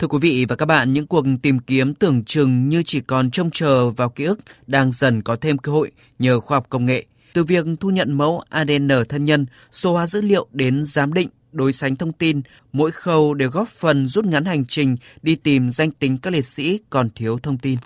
Thưa quý vị và các bạn, những cuộc tìm kiếm tưởng chừng như chỉ còn trông chờ vào ký ức đang dần có thêm cơ hội nhờ khoa học công nghệ. Từ việc thu nhận mẫu ADN thân nhân, số hóa dữ liệu đến giám định, đối sánh thông tin, mỗi khâu đều góp phần rút ngắn hành trình đi tìm danh tính các liệt sĩ còn thiếu thông tin.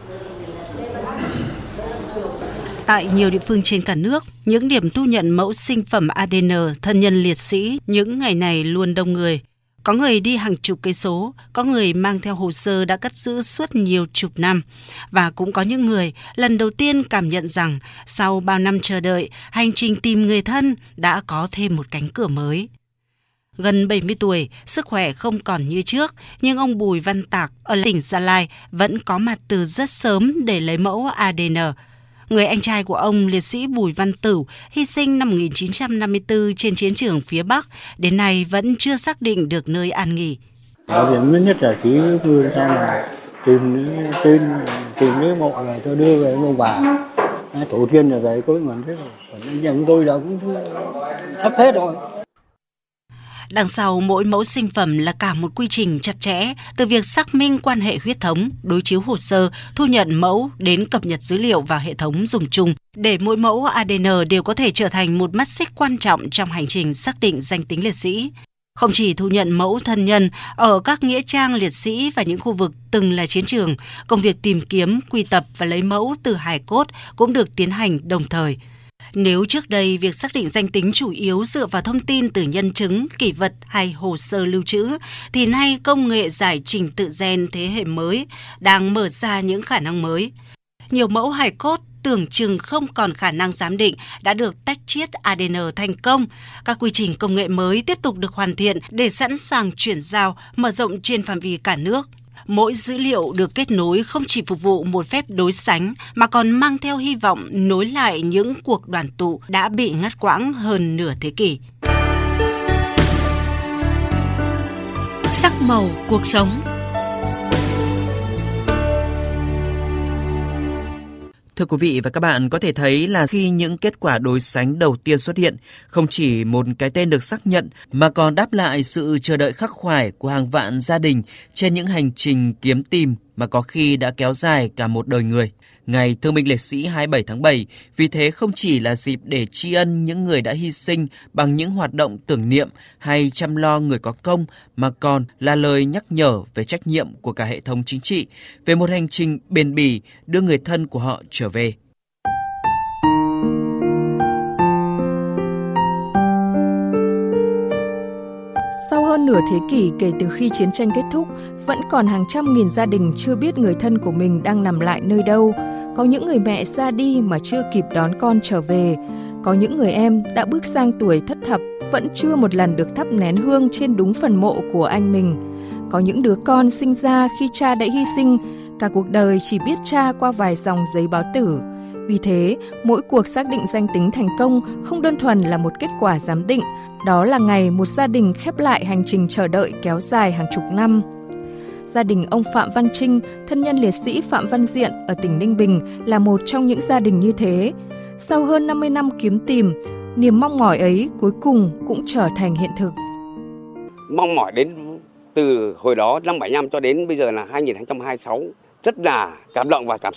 Tại nhiều địa phương trên cả nước, những điểm thu nhận mẫu sinh phẩm ADN thân nhân liệt sĩ những ngày này luôn đông người. Có người đi hàng chục cây số, có người mang theo hồ sơ đã cất giữ suốt nhiều chục năm. Và cũng có những người lần đầu tiên cảm nhận rằng sau bao năm chờ đợi, hành trình tìm người thân đã có thêm một cánh cửa mới. Gần 70 tuổi, sức khỏe không còn như trước, nhưng ông Bùi Văn Tạc ở tỉnh Gia Lai vẫn có mặt từ rất sớm để lấy mẫu ADN. Người anh trai của ông, liệt sĩ Bùi Văn Tửu, hy sinh năm 1954 trên chiến trường phía Bắc, đến nay vẫn chưa xác định được nơi an nghỉ. Điểm lớn nhất là chỉ vừa xong là tìm cái mộ là cho đưa về mộ bà. Tổ tiên là vậy, có mình thế rồi. Còn nhà tôi là cũng sắp hết rồi. Đằng sau mỗi mẫu sinh phẩm là cả một quy trình chặt chẽ, từ việc xác minh quan hệ huyết thống, đối chiếu hồ sơ, thu nhận mẫu đến cập nhật dữ liệu vào hệ thống dùng chung, để mỗi mẫu ADN đều có thể trở thành một mắt xích quan trọng trong hành trình xác định danh tính liệt sĩ. Không chỉ thu nhận mẫu thân nhân ở các nghĩa trang liệt sĩ và những khu vực từng là chiến trường, công việc tìm kiếm, quy tập và lấy mẫu từ hài cốt cũng được tiến hành đồng thời. Nếu trước đây việc xác định danh tính chủ yếu dựa vào thông tin từ nhân chứng, kỷ vật hay hồ sơ lưu trữ, thì nay công nghệ giải trình tự gen thế hệ mới đang mở ra những khả năng mới. Nhiều mẫu hài cốt tưởng chừng không còn khả năng giám định đã được tách chiết ADN thành công. Các quy trình công nghệ mới tiếp tục được hoàn thiện để sẵn sàng chuyển giao, mở rộng trên phạm vi cả nước. Mỗi dữ liệu được kết nối không chỉ phục vụ một phép đối sánh mà còn mang theo hy vọng nối lại những cuộc đoàn tụ đã bị ngắt quãng hơn nửa thế kỷ. Sắc màu cuộc sống. Thưa quý vị và các bạn, có thể thấy là khi những kết quả đối sánh đầu tiên xuất hiện, không chỉ một cái tên được xác nhận mà còn đáp lại sự chờ đợi khắc khoải của hàng vạn gia đình trên những hành trình kiếm tìm mà có khi đã kéo dài cả một đời người. Ngày Thương binh Liệt sĩ 27 tháng 7 vì thế không chỉ là dịp để tri ân những người đã hy sinh bằng những hoạt động tưởng niệm hay chăm lo người có công, mà còn là lời nhắc nhở về trách nhiệm của cả hệ thống chính trị về một hành trình bền bỉ đưa người thân của họ trở về. Sau hơn nửa thế kỷ kể từ khi chiến tranh kết thúc, vẫn còn hàng trăm nghìn gia đình chưa biết người thân của mình đang nằm lại nơi đâu. Có những người mẹ ra đi mà chưa kịp đón con trở về. Có những người em đã bước sang tuổi thất thập vẫn chưa một lần được thắp nén hương trên đúng phần mộ của anh mình. Có những đứa con sinh ra khi cha đã hy sinh, cả cuộc đời chỉ biết cha qua vài dòng giấy báo tử. Vì thế, mỗi cuộc xác định danh tính thành công không đơn thuần là một kết quả giám định, đó là ngày một gia đình khép lại hành trình chờ đợi kéo dài hàng chục năm. Gia đình ông Phạm Văn Trinh, thân nhân liệt sĩ Phạm Văn Diện ở tỉnh Ninh Bình là một trong những gia đình như thế. Sau hơn 50 năm kiếm tìm, niềm mong mỏi ấy cuối cùng cũng trở thành hiện thực. Mong mỏi đến từ hồi đó năm 75 cho đến bây giờ là 2026 rất là cảm động và cảm